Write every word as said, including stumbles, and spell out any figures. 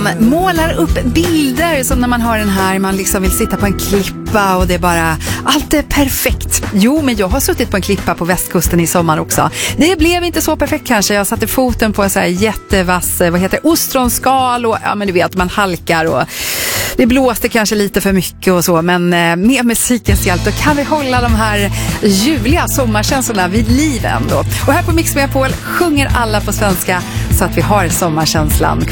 man målar upp bilder som när man har den här, man liksom vill sitta på en klippa och det är bara, allt är perfekt. Jo, men jag har suttit på en klippa på västkusten i sommar också. Det blev inte så perfekt kanske. Jag satte foten på en så här jättevass, vad heter det, ostronskal och ja, men du vet, man halkar och det blåste kanske lite för mycket och så, men eh, med musikens hjälp då kan vi hålla de här juliga sommarkänslorna vid liv ändå. Och här på Mix Megapol sjunger alla på svenska så att vi har sommarkänslan